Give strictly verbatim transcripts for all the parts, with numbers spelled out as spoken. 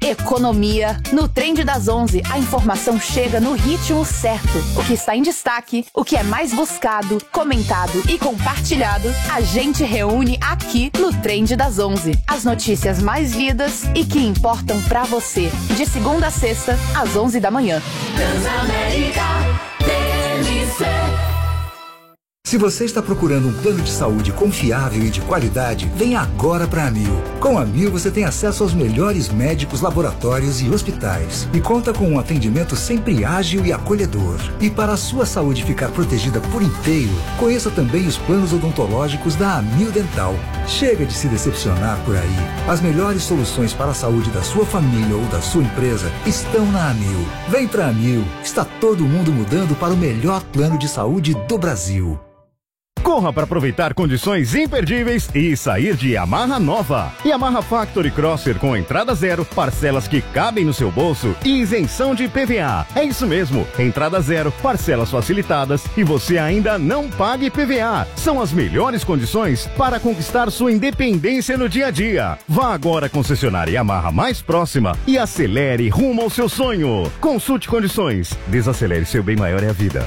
economia. No Trend das onze, a informação chega no ritmo certo. O que está em destaque, o que é mais buscado, comentado e compartilhado, a gente reúne aqui no Trend das onze. As notícias mais lidas e que importam pra você. De segunda a sexta, às onze da manhã. Transamérica T L C. Se você está procurando um plano de saúde confiável e de qualidade, vem agora para a Amil. Com a Amil você tem acesso aos melhores médicos, laboratórios e hospitais. E conta com um atendimento sempre ágil e acolhedor. E para a sua saúde ficar protegida por inteiro, conheça também os planos odontológicos da Amil Dental. Chega de se decepcionar por aí. As melhores soluções para a saúde da sua família ou da sua empresa estão na Amil. Vem para a Amil. Está todo mundo mudando para o melhor plano de saúde do Brasil. Corra para aproveitar condições imperdíveis e sair de Yamaha nova. Yamaha Factory Crosser com entrada zero, parcelas que cabem no seu bolso e isenção de I P V A. É isso mesmo, entrada zero, parcelas facilitadas e você ainda não paga I P V A. São as melhores condições para conquistar sua independência no dia a dia. Vá agora à concessionária Yamaha mais próxima e acelere rumo ao seu sonho. Consulte condições. Desacelere, seu bem maior é a vida.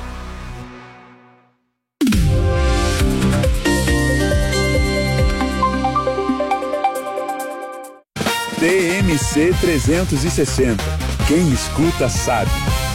T M C trezentos e sessenta. Quem escuta sabe.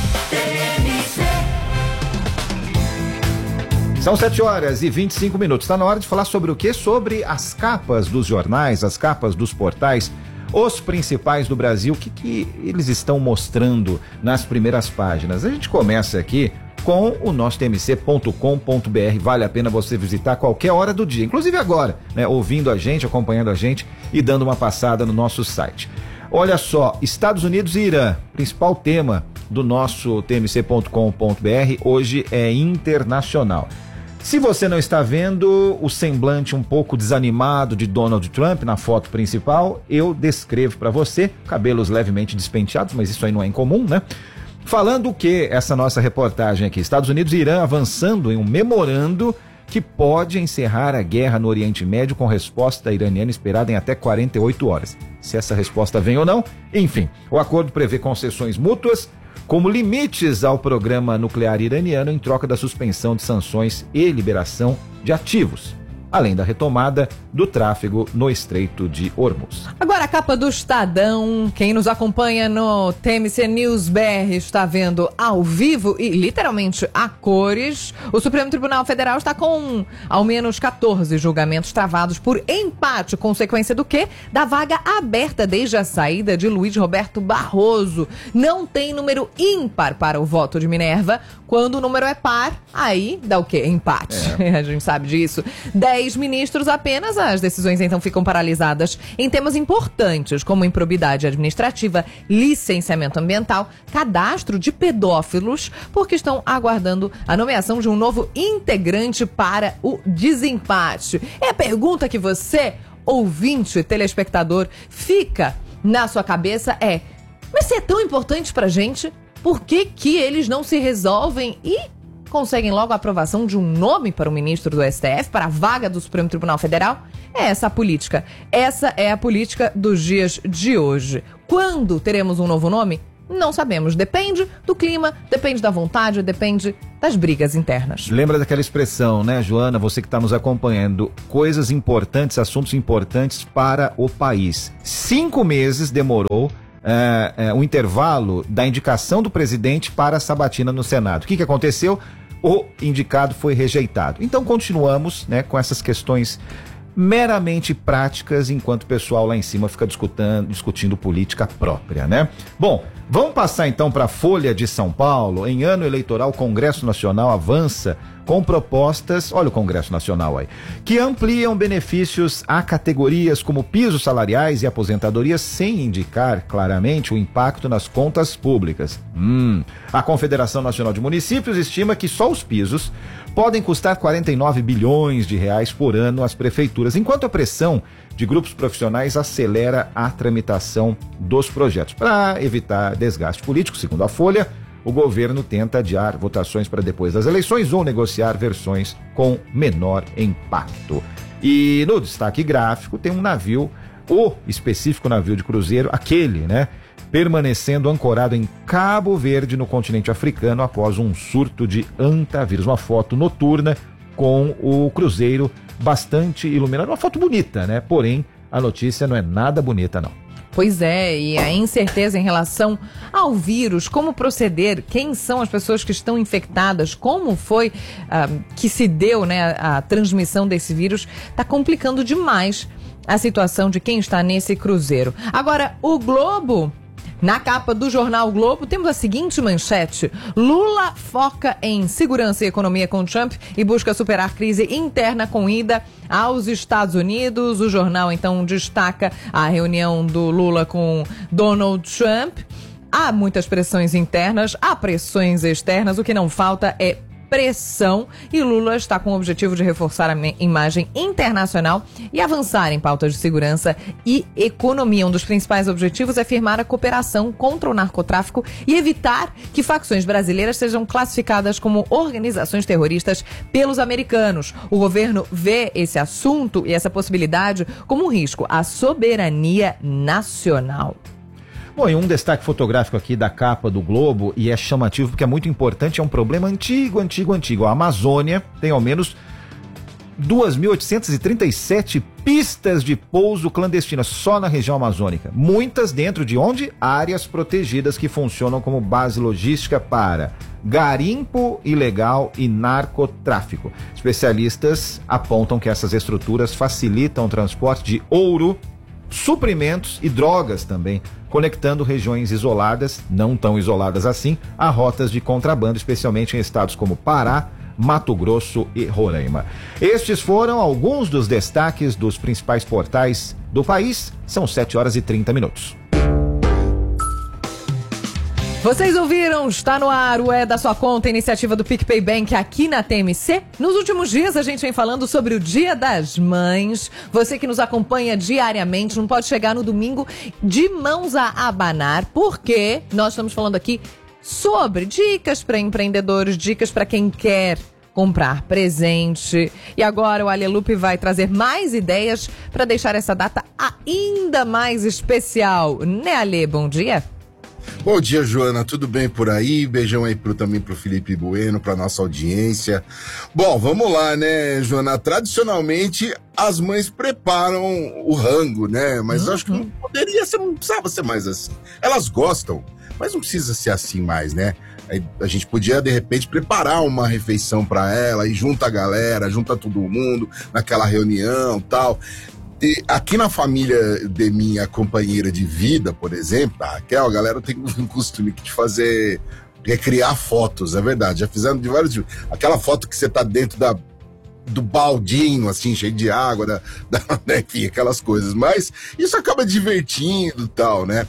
São sete horas e vinte e cinco minutos. Está na hora de falar sobre o quê? Sobre as capas dos jornais, as capas dos portais, os principais do Brasil. O que, que eles estão mostrando nas primeiras páginas? A gente começa aqui com o nosso T M C ponto com ponto B R. Vale a pena você visitar a qualquer hora do dia, inclusive agora, né? Ouvindo a gente, acompanhando a gente e dando uma passada no nosso site. Olha só, Estados Unidos e Irã, principal tema do nosso T M C ponto com ponto B R hoje é internacional. Se você não está vendo o semblante um pouco desanimado de Donald Trump na foto principal, eu descrevo para você, cabelos levemente despenteados, mas isso aí não é incomum, né? Falando o que essa nossa reportagem aqui? Estados Unidos e Irã avançando em um memorando que pode encerrar a guerra no Oriente Médio com resposta iraniana esperada em até quarenta e oito horas. Se essa resposta vem ou não, enfim, o acordo prevê concessões mútuas como limites ao programa nuclear iraniano em troca da suspensão de sanções e liberação de ativos, além da retomada do tráfego no Estreito de Hormuz. Agora a capa do Estadão, quem nos acompanha no T M C News B R está vendo ao vivo e literalmente a cores. O Supremo Tribunal Federal está com ao menos quatorze julgamentos travados por empate, consequência do quê? Da vaga aberta desde a saída de Luiz Roberto Barroso. Não tem número ímpar para o voto de Minerva. Quando o número é par, aí dá o quê? Empate. É. A gente sabe disso. Dez ministros apenas, as decisões então ficam paralisadas em temas importantes, como improbidade administrativa, licenciamento ambiental, cadastro de pedófilos, porque estão aguardando a nomeação de um novo integrante para o desempate. É a pergunta que você, ouvinte, telespectador, fica na sua cabeça é, mas se é tão importante pra gente, por que que eles não se resolvem e conseguem logo a aprovação de um nome para o ministro do S T F, para a vaga do Supremo Tribunal Federal? É essa a política. Essa é a política dos dias de hoje. Quando teremos um novo nome? Não sabemos. Depende do clima, depende da vontade, depende das brigas internas. Lembra daquela expressão, né, Joana? Você que está nos acompanhando. Coisas importantes, assuntos importantes para o país. Cinco meses demorou É, é, um intervalo da indicação do presidente para a sabatina no Senado. O que, que aconteceu? O indicado foi rejeitado. Então continuamos, né, com essas questões meramente práticas, enquanto o pessoal lá em cima fica discutindo, discutindo política própria, né? Bom, vamos passar então para a Folha de São Paulo. Em ano eleitoral, o Congresso Nacional avança com propostas, olha o Congresso Nacional aí, que ampliam benefícios a categorias como pisos salariais e aposentadorias, sem indicar claramente o impacto nas contas públicas. Hum. A Confederação Nacional de Municípios estima que só os pisos podem custar quarenta e nove bilhões de reais por ano às prefeituras, enquanto a pressão de grupos profissionais acelera a tramitação dos projetos. Para evitar desgaste político, segundo a Folha, o governo tenta adiar votações para depois das eleições ou negociar versões com menor impacto. E no destaque gráfico tem um navio o específico navio de cruzeiro, aquele, né? Permanecendo ancorado em Cabo Verde, no continente africano, após um surto de antavírus. Uma foto noturna com o cruzeiro bastante iluminado. Uma foto bonita, né? Porém, a notícia não é nada bonita, não. Pois é, e a incerteza em relação ao vírus, como proceder, quem são as pessoas que estão infectadas, como foi uh, que se deu, né, a, a transmissão desse vírus, está complicando demais a situação de quem está nesse cruzeiro. Agora, o Globo... Na capa do jornal o Globo, temos a seguinte manchete: Lula foca em segurança e economia com Trump e busca superar crise interna com ida aos Estados Unidos. O jornal, então, destaca a reunião do Lula com Donald Trump. Há muitas pressões internas, há pressões externas, o que não falta é pressão, e Lula está com o objetivo de reforçar a imagem internacional e avançar em pautas de segurança e economia. Um dos principais objetivos é firmar a cooperação contra o narcotráfico e evitar que facções brasileiras sejam classificadas como organizações terroristas pelos americanos. O governo vê esse assunto e essa possibilidade como um risco à soberania nacional. Bom, e um destaque fotográfico aqui da capa do Globo, e é chamativo porque é muito importante, é um problema antigo, antigo, antigo. A Amazônia tem ao menos duas mil oitocentas e trinta e sete pistas de pouso clandestinas só na região amazônica. Muitas dentro de onde? Áreas protegidas que funcionam como base logística para garimpo ilegal e narcotráfico. Especialistas apontam que essas estruturas facilitam o transporte de ouro, suprimentos e drogas também, conectando regiões isoladas, não tão isoladas assim, a rotas de contrabando, especialmente em estados como Pará, Mato Grosso e Roraima. Estes foram alguns dos destaques dos principais portais do país. São sete horas e trinta minutos. Vocês ouviram? Está no ar o É da Sua Conta, iniciativa do PicPay Bank aqui na T M C. Nos últimos dias a gente vem falando sobre o Dia das Mães. Você que nos acompanha diariamente não pode chegar no domingo de mãos a abanar, porque nós estamos falando aqui sobre dicas para empreendedores, dicas para quem quer comprar presente. E agora o Alelupe vai trazer mais ideias para deixar essa data ainda mais especial. Né, Ale? Bom dia. Bom dia, Joana, tudo bem por aí? Beijão aí pro, também pro Felipe Bueno, pra nossa audiência. Bom, vamos lá, né, Joana? Tradicionalmente, as mães preparam o rango, né? Mas uhum. acho que não poderia ser, não precisava ser mais assim. Elas gostam, mas não precisa ser assim mais, né? Aí a gente podia, de repente, preparar uma refeição pra ela, e junta a galera, junta todo mundo naquela reunião e tal. E aqui na família de minha companheira de vida, por exemplo, a Raquel, a galera tem um costume de fazer, recriar fotos, é verdade, já fizeram de vários tipos. Aquela foto que você tá dentro da, do baldinho, assim, cheio de água, da, da, enfim, aquelas coisas. Mas isso acaba divertindo e tal, né?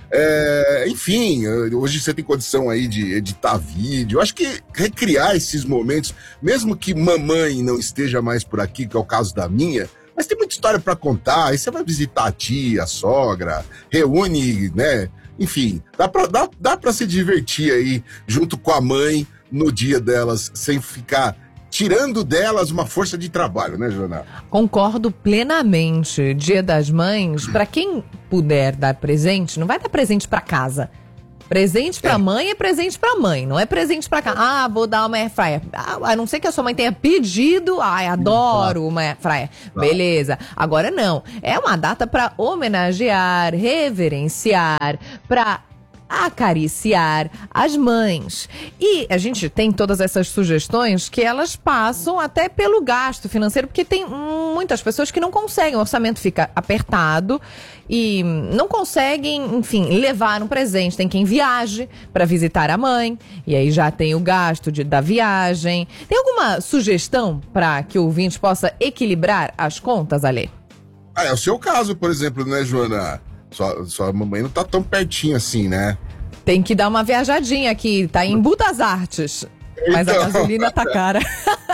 É, enfim, hoje você tem condição aí de editar vídeo. Eu acho que recriar esses momentos, mesmo que mamãe não esteja mais por aqui, que é o caso da minha, mas tem muita história para contar. Aí você vai visitar a tia, a sogra, reúne, né? Enfim, dá pra, dá, dá pra se divertir aí junto com a mãe no dia delas, sem ficar tirando delas uma força de trabalho, né, Joana? Concordo plenamente. Dia das Mães, para quem puder dar presente, não vai dar presente para casa. Presente pra é. mãe é presente pra mãe, não é presente pra cá. Ah, vou dar uma airfryer. Ah, a não ser que a sua mãe tenha pedido. Ai, adoro uma airfryer. Beleza. Agora não. É uma data pra homenagear, reverenciar, pra acariciar as mães. E a gente tem todas essas sugestões que elas passam até pelo gasto financeiro, porque tem muitas pessoas que não conseguem, o orçamento fica apertado e não conseguem, enfim, levar um presente. Tem quem viaje para visitar a mãe, e aí já tem o gasto de, da viagem. Tem alguma sugestão para que o ouvinte possa equilibrar as contas, Ale? Ah, é o seu caso, por exemplo, né, Joana? Sua, sua mamãe não tá tão pertinho assim, né? Tem que dar uma viajadinha aqui, tá em Budas Artes. Mas então, a gasolina tá cara.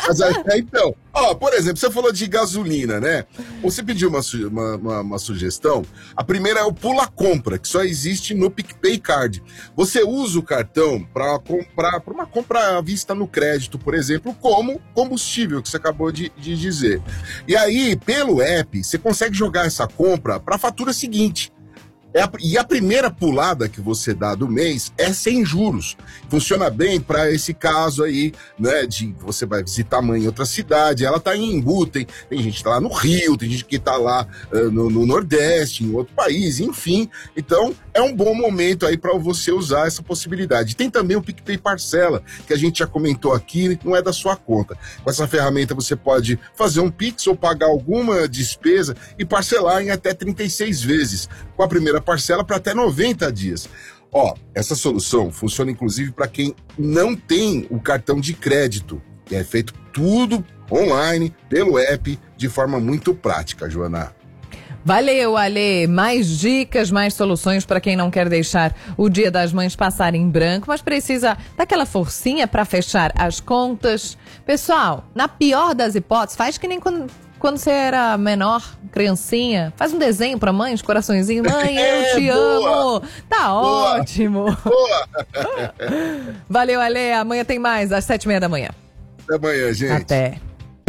Mas aí, então, ó, por exemplo, você falou de gasolina, né? Você pediu uma, su- uma, uma, uma sugestão. A primeira é o Pula Compra, que só existe no PicPay Card. Você usa o cartão para comprar, para uma compra à vista no crédito, por exemplo, como combustível, que você acabou de, de dizer. E aí, pelo app, você consegue jogar essa compra para a fatura seguinte. É a, e a primeira pulada que você dá do mês é sem juros. Funciona bem para esse caso aí, né? De você vai visitar a mãe em outra cidade, ela tá em Embu, tem, tem gente que tá lá no Rio, tem gente que tá lá uh, no, no Nordeste, em outro país, enfim. Então, é um bom momento aí para você usar essa possibilidade. Tem também o PicPay Parcela, que a gente já comentou aqui, não é da sua conta. Com essa ferramenta você pode fazer um Pix ou pagar alguma despesa e parcelar em até trinta e seis vezes. Com a primeira parcela para até noventa dias. Ó, essa solução funciona inclusive para quem não tem o cartão de crédito. E é feito tudo online, pelo app, de forma muito prática, Joana. Valeu, Ale. Mais dicas, mais soluções para quem não quer deixar o Dia das Mães passar em branco, mas precisa daquela forcinha para fechar as contas. Pessoal, na pior das hipóteses, faz que nem quando... Quando você era menor, criancinha, faz um desenho pra mãe, os coraçõezinhos. Mãe, eu É, te boa. amo. Tá Boa. ótimo. Boa! Valeu, Ale. Amanhã tem mais, às sete e meia da manhã. Até amanhã, gente. Até.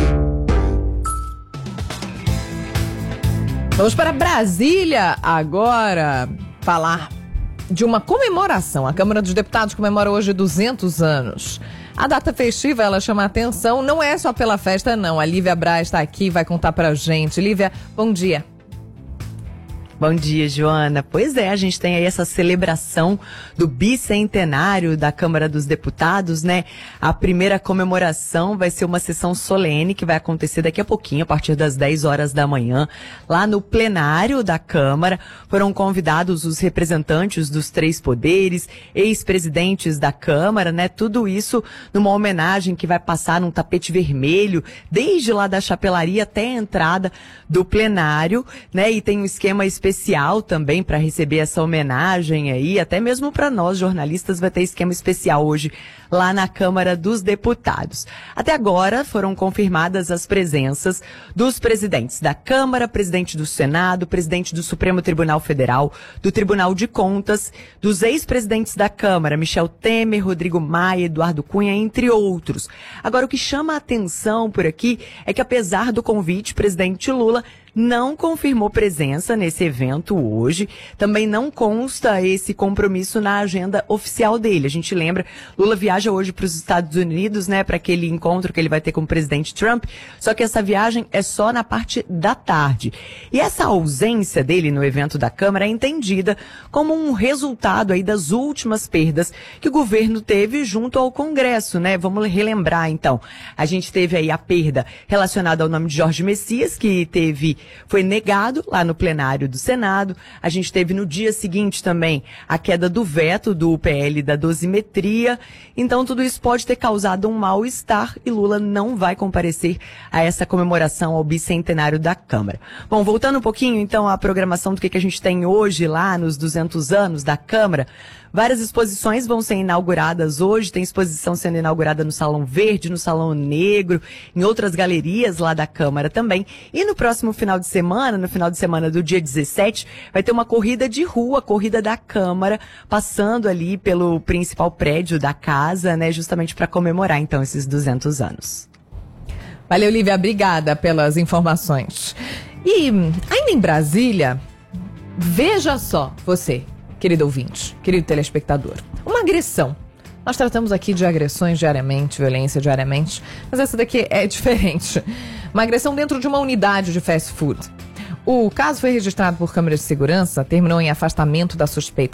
Vamos para Brasília agora falar de uma comemoração. A Câmara dos Deputados comemora hoje duzentos anos. A data festiva, ela chama a atenção, não é só pela festa, não. A Lívia Braz está aqui e vai contar pra gente. Lívia, bom dia. Bom dia, Joana. Pois é, a gente tem aí essa celebração do bicentenário da Câmara dos Deputados, né? A primeira comemoração vai ser uma sessão solene que vai acontecer daqui a pouquinho, a partir das dez horas da manhã, lá no plenário da Câmara. Foram convidados os representantes dos três poderes, ex-presidentes da Câmara, né? Tudo isso numa homenagem que vai passar num tapete vermelho, desde lá da chapelaria até a entrada do plenário, né? E tem um esquema específico especial também para receber essa homenagem aí, até mesmo para nós jornalistas vai ter esquema especial hoje lá na Câmara dos Deputados. Até agora foram confirmadas as presenças dos presidentes da Câmara, presidente do Senado, presidente do Supremo Tribunal Federal, do Tribunal de Contas, dos ex-presidentes da Câmara, Michel Temer, Rodrigo Maia, Eduardo Cunha, entre outros. Agora, o que chama a atenção por aqui é que, apesar do convite, o presidente Lula não confirmou presença nesse evento hoje. Também não consta esse compromisso na agenda oficial dele. A gente lembra, Lula viaja hoje para os Estados Unidos, né, para aquele encontro que ele vai ter com o presidente Trump, só que essa viagem é só na parte da tarde. E essa ausência dele no evento da Câmara é entendida como um resultado aí das últimas perdas que o governo teve junto ao Congresso, né? Vamos relembrar, então. A gente teve aí a perda relacionada ao nome de Jorge Messias, que teve foi negado lá no plenário do Senado. A gente teve no dia seguinte também a queda do veto do P L da dosimetria. Então tudo isso pode ter causado um mal-estar e Lula não vai comparecer a essa comemoração ao bicentenário da Câmara. Bom, voltando um pouquinho então à programação do que, que a gente tem hoje lá nos duzentos anos da Câmara. Várias exposições vão ser inauguradas hoje, tem exposição sendo inaugurada no Salão Verde, no Salão Negro, em outras galerias lá da Câmara também. E no próximo final de semana, no final de semana do dia dezessete, vai ter uma corrida de rua, corrida da Câmara, passando ali pelo principal prédio da casa, né, justamente para comemorar então esses duzentos anos. Valeu, Lívia, obrigada pelas informações. E ainda em Brasília, veja só você, querido ouvinte, querido telespectador, uma agressão. Nós tratamos aqui de agressões diariamente, violência diariamente, mas essa daqui é diferente. Uma agressão dentro de uma unidade de fast food. O caso foi registrado por câmeras de segurança, terminou em afastamento da suspeita